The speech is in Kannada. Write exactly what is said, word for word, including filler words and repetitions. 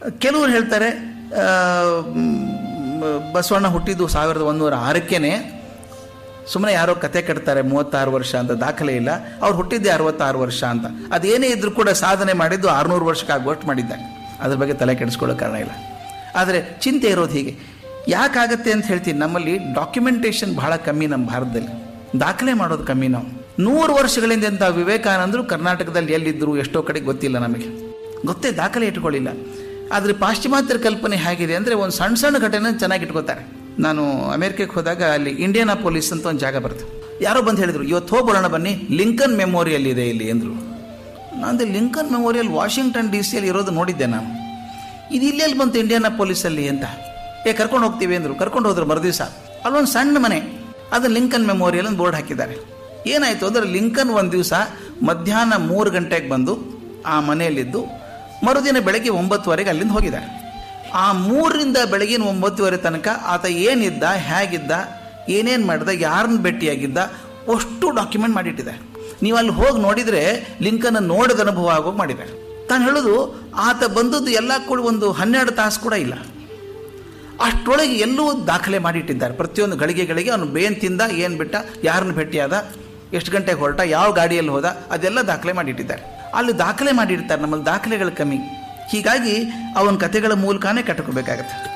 ಕೆಲವರು ಹೇಳ್ತಾರೆ ಬಸವಣ್ಣ ಹುಟ್ಟಿದ್ದು ಸಾವಿರದ ಒಂದೂರ ಆರಕ್ಕೇನೆ, ಸುಮ್ಮನೆ ಯಾರೋ ಕತೆ ಕಟ್ತಾರೆ ಮೂವತ್ತಾರು ವರ್ಷ ಅಂತ, ದಾಖಲೆ ಇಲ್ಲ. ಅವ್ರು ಹುಟ್ಟಿದ್ದೆ ಅರವತ್ತಾರು ವರ್ಷ ಅಂತ. ಅದೇನೇ ಇದ್ರೂ ಕೂಡ ಸಾಧನೆ ಮಾಡಿದ್ದು ಆರುನೂರು ವರ್ಷಕ್ಕೆ ಆಗುವಷ್ಟು ಮಾಡಿದ್ದಾರೆ. ಅದ್ರ ಬಗ್ಗೆ ತಲೆ ಕೆಡಿಸ್ಕೊಳ್ಳೋ ಕಾರಣ ಇಲ್ಲ. ಆದರೆ ಚಿಂತೆ ಇರೋದು ಹೀಗೆ ಯಾಕಾಗತ್ತೆ ಅಂತ ಹೇಳ್ತೀನಿ. ನಮ್ಮಲ್ಲಿ ಡಾಕ್ಯುಮೆಂಟೇಷನ್ ಬಹಳ ಕಮ್ಮಿ, ನಮ್ಮ ಭಾರತದಲ್ಲಿ ದಾಖಲೆ ಮಾಡೋದು ಕಮ್ಮಿ. ನಾವು ನೂರು ವರ್ಷಗಳಿಂದ ಅಂತ ವಿವೇಕಾನಂದರು ಕರ್ನಾಟಕದಲ್ಲಿ ಎಲ್ಲಿದ್ದರು ಎಷ್ಟೋ ಕಡೆ ಗೊತ್ತಿಲ್ಲ, ನಮಗೆ ಗೊತ್ತೇ ದಾಖಲೆ ಇಟ್ಕೊಳ್ಳಿಲ್ಲ. ಆದರೆ ಪಾಶ್ಚಿಮಾತ್ಯರ ಕಲ್ಪನೆ ಹೇಗಿದೆ ಅಂದರೆ ಒಂದು ಸಣ್ಣ ಸಣ್ಣ ಘಟನೆ ಚೆನ್ನಾಗಿ ಇಟ್ಕೋತಾರೆ. ನಾನು ಅಮೆರಿಕಕ್ಕೆ ಹೋದಾಗ ಅಲ್ಲಿ ಇಂಡಿಯಾನಾ ಪೊಲೀಸ್ ಅಂತ ಒಂದು ಜಾಗ ಬರ್ತದೆ. ಯಾರೋ ಬಂದು ಹೇಳಿದರು, ಇವತ್ತು ಹೋಗ್ಬರೋಣ ಬನ್ನಿ, ಲಿಂಕನ್ ಮೆಮೋರಿಯಲ್ ಇದೆ ಇಲ್ಲಿ ಅಂದರು. ನಾನು ಲಿಂಕನ್ ಮೆಮೋರಿಯಲ್ ವಾಷಿಂಗ್ಟನ್ ಡಿ ಸಿಯಲ್ಲಿ ಇರೋದು ನೋಡಿದ್ದೆ ನಾನು. ಇದು ಇಲ್ಲೆಲ್ಲಿ ಬಂತು ಇಂಡಿಯಾನಾ ಪೊಲೀಸಲ್ಲಿ ಅಂತ. ಏ ಕರ್ಕೊಂಡು ಹೋಗ್ತೀವಿ ಅಂದರು. ಕರ್ಕೊಂಡು ಹೋದ್ರು. ಮರುದಿವಸ ಅಲ್ಲೊಂದು ಸಣ್ಣ ಮನೆ, ಅದು ಲಿಂಕನ್ ಮೆಮೋರಿಯಲ್ ಅಂತ ಬೋರ್ಡ್ ಹಾಕಿದ್ದಾರೆ. ಏನಾಯಿತು ಅಂದರೆ ಲಿಂಕನ್ ಒಂದು ದಿವಸ ಮಧ್ಯಾಹ್ನ ಮೂರು ಗಂಟೆಗೆ ಬಂದು ಆ ಮನೆಯಲ್ಲಿದ್ದು ಮರುದಿನ ಬೆಳಗ್ಗೆ ಒಂಬತ್ತುವರೆಗೆ ಅಲ್ಲಿಂದ ಹೋಗಿದ್ದಾರೆ. ಆ ಮೂರರಿಂದ ಬೆಳಗಿನ ಒಂಬತ್ತುವರೆ ತನಕ ಆತ ಏನಿದ್ದ, ಹೇಗಿದ್ದ, ಏನೇನು ಮಾಡಿದ, ಯಾರನ್ನ ಭೇಟಿಯಾಗಿದ್ದ ಅಷ್ಟು ಡಾಕ್ಯುಮೆಂಟ್ ಮಾಡಿಟ್ಟಿದ್ದಾರೆ. ನೀವು ಅಲ್ಲಿ ಹೋಗಿ ನೋಡಿದರೆ ಲಿಂಕನ್ ನೋಡಿದ ಅನುಭವ ಆಗೋಗಿ ಮಾಡಿದ್ದಾರೆ. ತಾನು ಹೇಳೋದು ಆತ ಬಂದದ್ದು ಎಲ್ಲ ಕೂಡ ಒಂದು ಹನ್ನೆರಡು ತಾಸು ಕೂಡ ಇಲ್ಲ, ಅಷ್ಟರೊಳಗೆ ಎಲ್ಲವೂ ದಾಖಲೆ ಮಾಡಿಟ್ಟಿದ್ದಾರೆ. ಪ್ರತಿಯೊಂದು ಗಳಿಗೆಗಳಿಗೆ ಅವನು ಬೇನ್ ತಿಂದ, ಏನು ಬಿಟ್ಟ, ಯಾರನ್ನು ಭೇಟಿಯಾದ, ಎಷ್ಟು ಗಂಟೆಗೆ ಹೊರಟ, ಯಾವ ಗಾಡಿಯಲ್ಲಿ ಹೋದ, ಅದೆಲ್ಲ ದಾಖಲೆ ಮಾಡಿಟ್ಟಿದ್ದಾರೆ. ಅಲ್ಲಿ ದಾಖಲೆ ಮಾಡಿರ್ತಾರೆ. ನಮ್ಮಲ್ಲಿ ದಾಖಲೆಗಳು ಕಮ್ಮಿ. ಹೀಗಾಗಿ ಅವನ ಕಥೆಗಳ ಮೂಲಕನೇ ಕಟ್ಕೋಬೇಕಾಗತ್ತೆ.